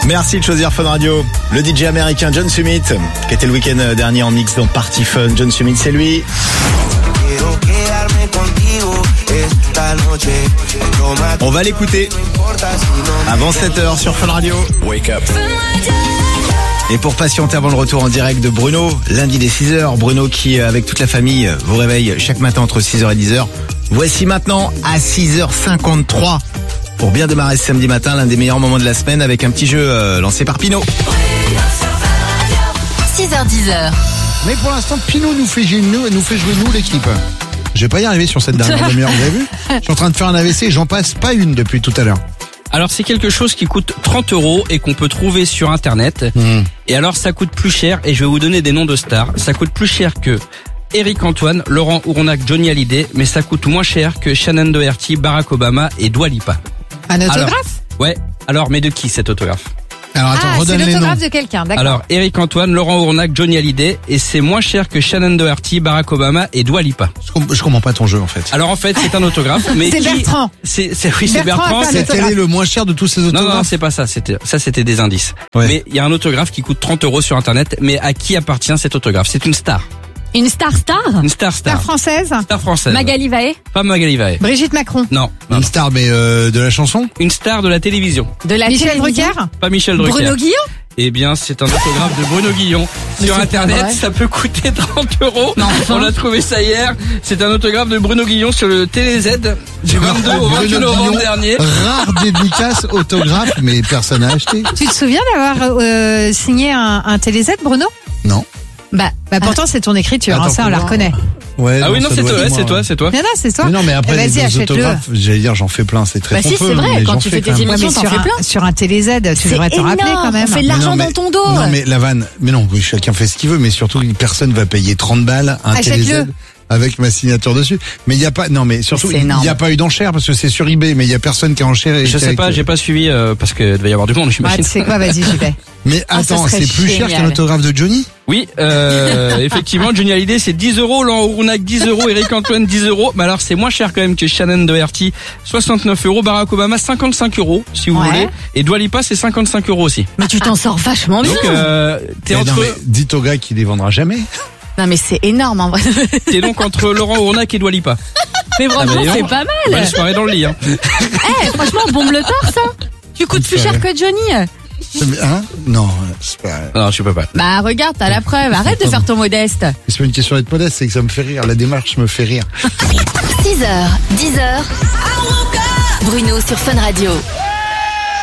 Merci de choisir Fun Radio. Le DJ américain John Summit, qui était le week-end dernier en mix dans Party Fun. John Summit, c'est lui. On va l'écouter avant 7h sur Fun Radio. Wake up. Et pour patienter avant le retour en direct de Bruno, lundi dès 6h, Bruno qui, avec toute la famille, vous réveille chaque matin entre 6h et 10h. Voici maintenant à 6h53 pour bien démarrer ce samedi matin, l'un des meilleurs moments de la semaine avec un petit jeu lancé par Pinot. 6h10. Mais pour l'instant, Pinot nous fait jouer nous l'équipe. Je vais pas y arriver sur cette dernière demi-heure, vous avez vu ? Je suis en train de faire un AVC et j'en passe pas une depuis tout à l'heure. Alors c'est quelque chose qui coûte 30 € et qu'on peut trouver sur internet. Et alors ça coûte plus cher, et je vais vous donner des noms de stars. Ça coûte plus cher que Eric Antoine, Laurent Ournac, Johnny Hallyday, mais ça coûte moins cher que Shannon Doherty, Barack Obama et Dua Lipa. Un autographe ? Alors, ouais. Alors, mais de qui cet autographe ? Alors attends, c'est redonne les noms. l'autographe de quelqu'un, d'accord. Alors, Eric Antoine, Laurent Ournac, Johnny Hallyday, et c'est moins cher que Shannon Doherty, Barack Obama et Dua Lipa. Je comprends pas ton jeu en fait. Alors en fait, c'est un autographe, mais C'est Bertrand. C'est Bertrand Bertrand. a fait un C'est quel est le moins cher de tous ces autographes ? Non, c'est pas ça. C'était des indices. Ouais. Mais il y a un autographe qui coûte 30 € sur internet. Mais à qui appartient cet autographe ? C'est une star. Une star. Une star. Star française ? Star française. Magali Vaé. Pas Magali Vaé. Brigitte Macron ? Non. Une star, mais de la chanson ? Une star de la télévision. De la Michel télévision. Drucker ? Pas Michel Drucker. Bruno Guillon. Eh bien, c'est un autographe de Bruno Guillon. Sur c'est internet, pas vrai. ça peut coûter 30 €. Non, enfin. On a trouvé ça hier. C'est un autographe de Bruno Guillon sur le TéléZ du 22 au 28 Bruno novembre Guillon, dernier. Rare dédicace, autographe, mais personne n'a acheté. Tu te souviens d'avoir signé un TéléZ, Bruno ? Non. Bah pourtant c'est ton écriture, Attends, ça on la comment reconnaît. Ouais, Ah oui, non, ça c'est doit toi, être moi. c'est toi. Non, c'est toi. Mais non, mais après, Vas-y, les achète-le. autographes, j'allais dire, j'en fais plein, c'est très Bah si, pompeux, c'est vrai, mais quand j'en tu fais fais tes quand même. émissions, Ouais, t'en mais fais plein. sur un TéléZ, tu devrais te rappeler quand même. On fait de l'argent Mais dans ton dos. Non, mais la vanne, mais non, oui, chacun fait ce qu'il veut, mais surtout, personne va payer 30 balles un Achète-le. TéléZ avec ma signature dessus. Mais il y a pas, non, mais surtout, C'est il énorme. n'y a pas eu d'enchère parce que c'est sur eBay, mais il y a personne qui a enchéré. Je sais pas, j'ai pas suivi parce que devait y avoir du monde, Ah, j'imagine. tu sais quoi, vas-y, j'y vais. Mais Ah, ça attends, serait c'est plus cher génial. qu'un autographe de Johnny? Oui, effectivement, Johnny Hallyday c'est 10 €, Laurent Ournac 10 €, Eric Antoine 10 €. Mais alors c'est moins cher quand même que Shannon Doherty, 69 €, Barack Obama 55 € si vous Ouais. voulez, et Dua Lipa c'est 55 € aussi. Mais tu t'en sors vachement bien. Donc t'es Mais non, entre mais dites au gars qu'il les vendra jamais. Non mais c'est énorme en vrai. t'es donc entre Laurent Ournac et Dua Lipa. Mais franchement, mais non. c'est pas Belle mal. soirée dans le lit. Hein. Franchement, bombe le torse. Hein. Tu coûtes plus cher que Johnny. Hein? Non, c'est pas, Non, je peux pas. Bah regarde, t'as la preuve. Arrête de faire ton modeste. c'est pas une question d'être modeste, c'est que ça me fait rire. La démarche me fait rire. 6h, 10h. Bruno sur Fun Radio.